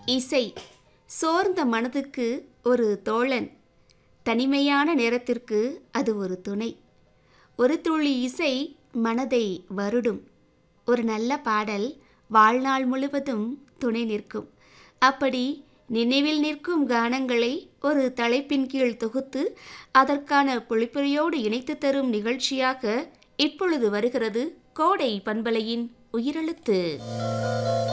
இசை சோர்ந்த மனதுக்கு ஒரு தோழன், தனிமையான நேரத்திற்கு அது ஒரு துணை. ஒரு துளி இசை மனதை வருடும். ஒரு நல்ல பாடல் வாழ்நாள் முழுவதும் துணை நிற்கும். அப்படி நினைவில் நிற்கும் கானங்களை ஒரு தலைப்பின் கீழ் தொகுத்து அதற்கான பொழிப்புரையோடு இணைத்து தரும் நிகழ்ச்சியாக இப்பொழுது வருகிறது கோடை பண்பலையின் உயிரெழுத்து.